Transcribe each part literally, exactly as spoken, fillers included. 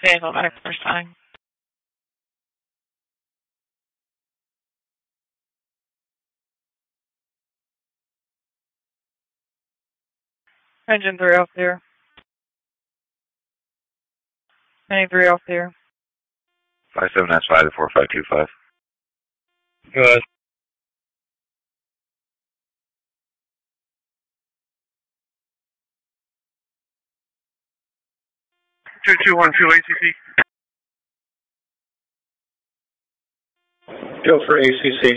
Vehicle back first time. Engine three off there. Engine three off there. Five seven, that's five to four five two five. Go ahead. Two two one two A C C. Go for A C C.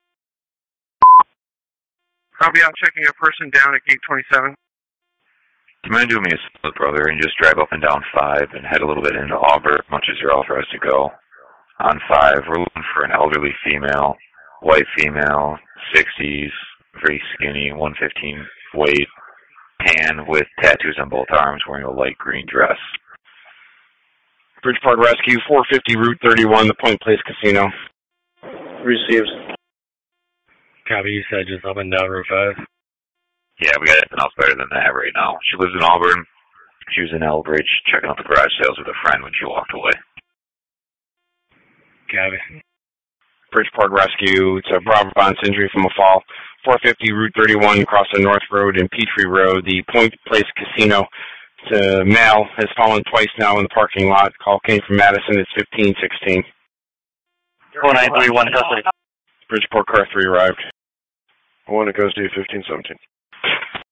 I'll be out checking a person down at gate twenty-seven. Do you mind doing me a split, brother, and just drive up and down five and head a little bit into Auburn, as much as you're authorized to go? On five, we're looking for an elderly female, white female, sixties, very skinny, one fifteen weight, tan with tattoos on both arms, wearing a light green dress. Bridgeport Rescue, four fifty Route thirty-one, the Point Place Casino. Received. Copy, you said just up and down Route five? Yeah, we got anything else better than that right now. She lives in Auburn. She was in Elbridge checking out the garage sales with a friend when she walked away. Copy. Bridgeport Rescue, it's a Bravo-Bonds injury from a fall. four fifty Route thirty-one, across the North Road and Petrie Road, the Point Place Casino. It's a male, has fallen twice now in the parking lot. Call came from Madison, it's fifteen sixteen. four nine three one, Bridgeport car three arrived. One, it goes to fifteen seventeen.